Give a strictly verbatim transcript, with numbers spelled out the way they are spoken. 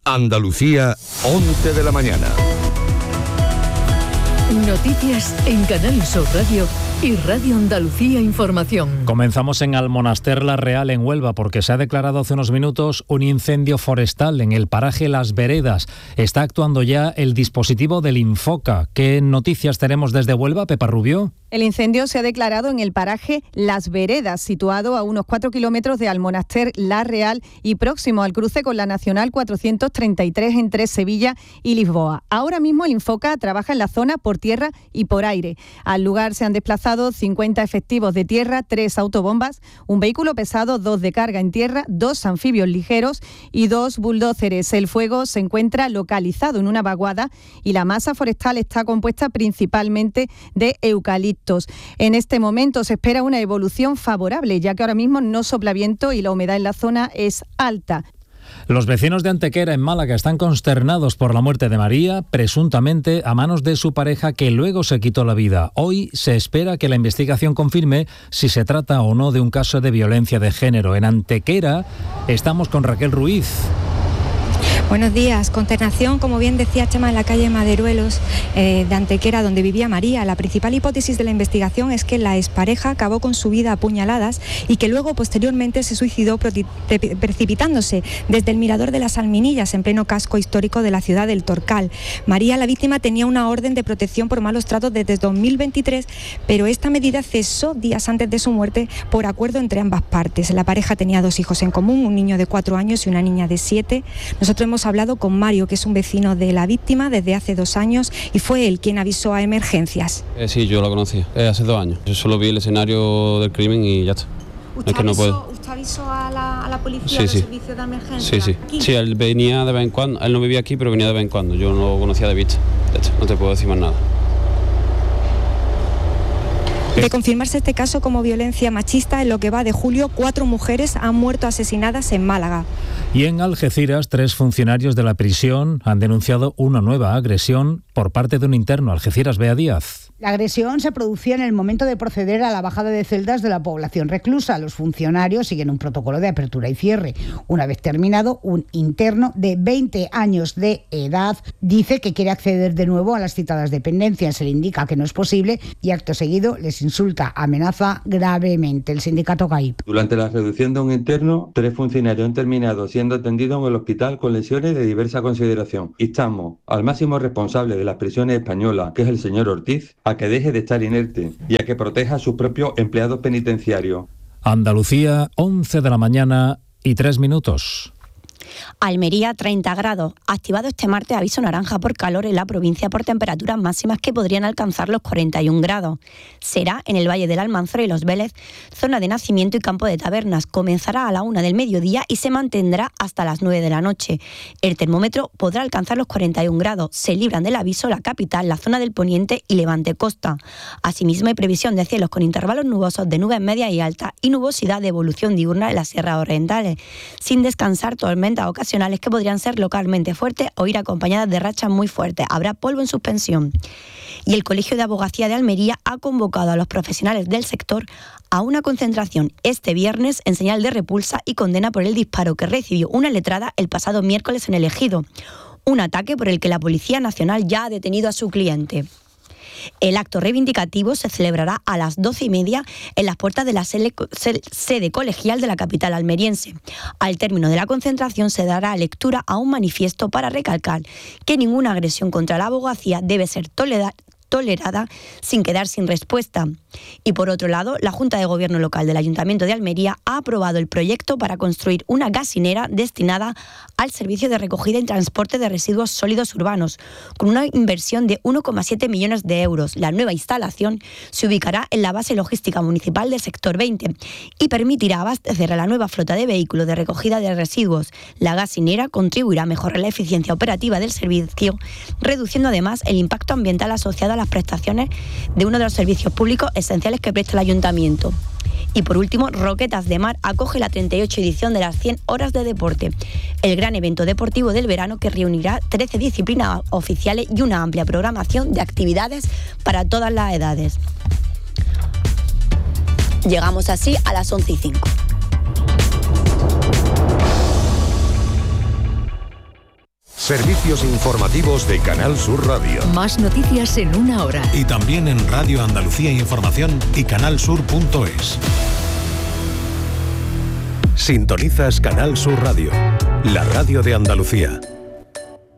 Andalucía, once de la mañana. Noticias en Canal Sur Radio y Radio Andalucía Información. Comenzamos en Almonaster La Real, en Huelva, porque se ha declarado hace unos minutos un incendio forestal en el paraje Las Veredas. Está actuando ya el dispositivo del Infoca. ¿Qué noticias tenemos desde Huelva, Pepa Rubio? El incendio se ha declarado en el paraje Las Veredas, situado a unos cuatro kilómetros de Almonaster La Real y próximo al cruce con la Nacional cuatrocientos treinta y tres entre Sevilla y Lisboa. Ahora mismo el Infoca trabaja en la zona por tierra y por aire. Al lugar se han desplazado cincuenta efectivos de tierra, tres autobombas, un vehículo pesado, dos de carga en tierra, dos anfibios ligeros y dos bulldóceres. El fuego se encuentra localizado en una vaguada y la masa forestal está compuesta principalmente de eucalipto. En este momento se espera una evolución favorable, ya que ahora mismo no sopla viento y la humedad en la zona es alta. Los vecinos de Antequera, en Málaga, están consternados por la muerte de María, presuntamente a manos de su pareja, que luego se quitó la vida. Hoy se espera que la investigación confirme si se trata o no de un caso de violencia de género. En Antequera estamos con Raquel Ruiz. Buenos días. Consternación, como bien decía Chema, en la calle Maderuelos eh, de Antequera, donde vivía María. La principal hipótesis de la investigación es que la expareja acabó con su vida a puñaladas y que luego posteriormente se suicidó precipitándose desde el mirador de las Alminillas, en pleno casco histórico de la ciudad del Torcal. María, la víctima, tenía una orden de protección por malos tratos desde dos mil veintitrés, pero esta medida cesó días antes de su muerte por acuerdo entre ambas partes. La pareja tenía dos hijos en común, un niño de cuatro años y una niña de siete. Nosotros hemos hablado con Mario, que es un vecino de la víctima desde hace dos años y fue él quien avisó a emergencias. Eh, sí, yo la conocí eh, hace dos años. Yo solo vi el escenario del crimen y ya está. ¿Usted, es que avisó, no ¿Usted avisó a la, a la policía, sí, a los sí. servicios de emergencia? Sí, sí. ¿Aquí? Sí, él venía de vez en cuando. Él no vivía aquí, pero venía de vez en cuando. Yo no lo conocía de vista. Ya está, no te puedo decir más nada. De confirmarse este caso como violencia machista, en lo que va de julio, cuatro mujeres han muerto asesinadas en Málaga. Y en Algeciras, tres funcionarios de la prisión han denunciado una nueva agresión por parte de un interno. Algeciras, Bea Díaz. La agresión se producía en el momento de proceder a la bajada de celdas de la población reclusa. Los funcionarios siguen un protocolo de apertura y cierre. Una vez terminado, un interno de veinte años de edad dice que quiere acceder de nuevo a las citadas dependencias. Se le indica que no es posible y acto seguido les insulta, amenaza gravemente. El sindicato G A I P. Durante la reducción de un interno, tres funcionarios han terminado siendo atendidos en el hospital con lesiones de diversa consideración. Instamos al máximo responsable de las prisiones españolas, que es el señor Ortiz, a que deje de estar inerte y a que proteja a sus propios empleados penitenciarios. Andalucía, once de la mañana y tres minutos. Almería, treinta grados. Activado este martes aviso naranja por calor en la provincia por temperaturas máximas que podrían alcanzar los cuarenta y un grados. Será en el Valle del Almanzora y Los Vélez, zona de nacimiento y campo de tabernas. Comenzará a la una del mediodía y se mantendrá hasta las nueve de la noche. El termómetro podrá alcanzar los cuarenta y un grados. Se libran del aviso la capital, la zona del poniente y levante costa. Asimismo, hay previsión de cielos con intervalos nubosos de nubes medias y altas y nubosidad de evolución diurna en las sierras orientales, sin descansar tormentas ocasionales que podrían ser localmente fuertes o ir acompañadas de rachas muy fuertes. Habrá polvo en suspensión. Y el Colegio de Abogacía de Almería ha convocado a los profesionales del sector a una concentración este viernes en señal de repulsa y condena por el disparo que recibió una letrada el pasado miércoles en El Ejido. Un ataque por el que la Policía Nacional ya ha detenido a su cliente. El acto reivindicativo se celebrará a las doce y media en las puertas de la sede colegial de la capital almeriense. Al término de la concentración se dará lectura a un manifiesto para recalcar que ninguna agresión contra la abogacía debe ser tolerada tolerada sin quedar sin respuesta. Y por otro lado, la Junta de Gobierno Local del Ayuntamiento de Almería ha aprobado el proyecto para construir una gasinera destinada al servicio de recogida y transporte de residuos sólidos urbanos, con una inversión de uno coma siete millones de euros. La nueva instalación se ubicará en la base logística municipal del sector veinte y permitirá abastecer a la nueva flota de vehículos de recogida de residuos. La gasinera contribuirá a mejorar la eficiencia operativa del servicio, reduciendo además el impacto ambiental asociado a la las prestaciones de uno de los servicios públicos esenciales que presta el Ayuntamiento. Y por último, Roquetas de Mar acoge la treinta y ocho edición de las cien horas de deporte, el gran evento deportivo del verano que reunirá trece disciplinas oficiales y una amplia programación de actividades para todas las edades. Llegamos así a las once y cinco. Servicios informativos de Canal Sur Radio. Más noticias en una hora. Y también en Radio Andalucía Información y canalsur punto es. Sintonizas Canal Sur Radio, la radio de Andalucía.